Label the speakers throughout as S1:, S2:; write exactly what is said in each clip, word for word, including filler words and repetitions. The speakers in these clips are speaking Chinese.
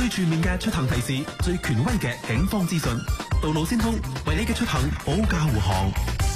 S1: 最全面嘅出行提示，最權威嘅警方資訊，道路先鋒為你嘅出行保駕護航。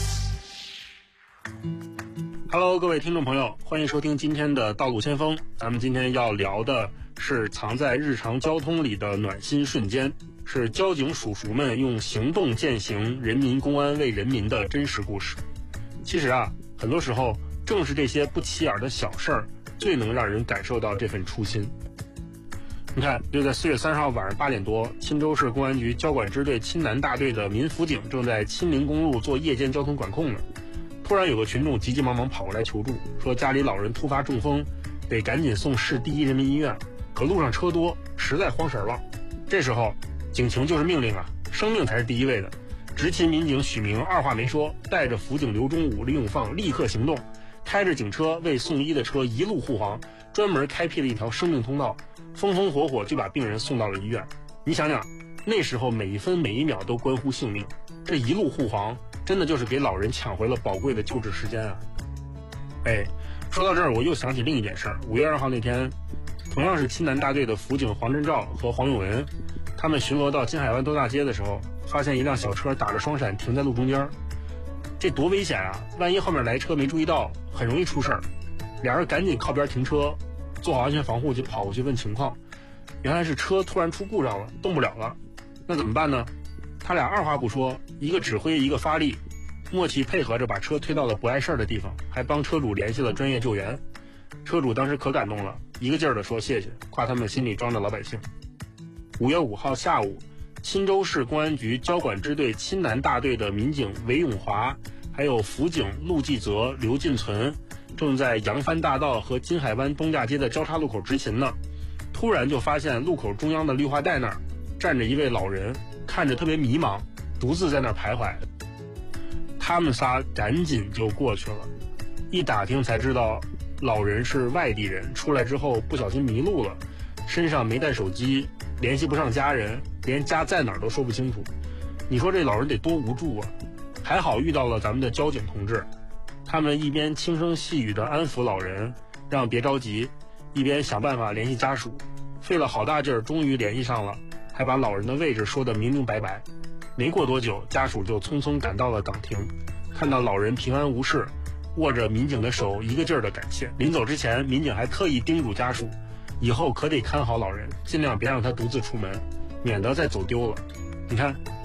S2: Hello， 各位听众朋友，欢迎收听今天的道路先锋。咱们今天要聊的是藏在日常交通里的暖心瞬间，是交警叔叔们用行动践行人民公安为人民的真实故事。其实啊，很多时候正是这些不起眼的小事儿，最能让人感受到这份初心。你看，就在四月三十号晚上八点多，钦州市公安局交管支队钦南大队的民辅警正在钦陵公路做夜间交通管控呢。突然有个群众急急忙忙跑过来求助，说家里老人突发中风，得赶紧送市第一人民医院，可路上车多，实在慌神了。这时候警情就是命令啊，生命才是第一位的。执勤民警许明二话没说，带着辅警刘忠武、李永放立刻行动，开着警车为送医的车一路护航，专门开辟了一条生命通道，风风火火就把病人送到了医院。你想想，那时候每一分每一秒都关乎性命，这一路护航真的就是给老人抢回了宝贵的救治时间啊！哎，说到这儿，我又想起另一件事儿。五月二号那天，同样是钦南大队的辅警黄振照和黄永文，他们巡逻到金海湾东大街的时候，发现一辆小车打着双闪停在路中间，这多危险啊！万一后面来车没注意到，很容易出事儿。俩人赶紧靠边停车，做好安全防护，就跑过去问情况。原来是车突然出故障了，动不了了。那怎么办呢？他俩二话不说，一个指挥一个发力，默契配合着把车推到了不碍事儿的地方，还帮车主联系了专业救援。车主当时可感动了，一个劲儿地说谢谢，夸他们心里装着老百姓。五月五号下午，钦州市公安局交管支队钦南大队的民警韦永华，还有辅警陆继泽、刘进存，正在扬帆大道和金海湾东大街的交叉路口执勤呢。突然就发现路口中央的绿化带那儿站着一位老人，看着特别迷茫，独自在那儿徘徊。他们仨赶紧就过去了，一打听才知道老人是外地人，出来之后不小心迷路了，身上没带手机，联系不上家人，连家在哪儿都说不清楚。你说这老人得多无助啊！还好遇到了咱们的交警同志，他们一边轻声细语地安抚老人，让别着急，一边想办法联系家属，费了好大劲儿，终于联系上了，还把老人的位置说得明明白白。没过多久，家属就匆匆赶到了岗亭，看到老人平安无事，握着民警的手，一个劲儿的感谢。临走之前，民警还特意叮嘱家属，以后可得看好老人，尽量别让他独自出门，免得再走丢了。你看，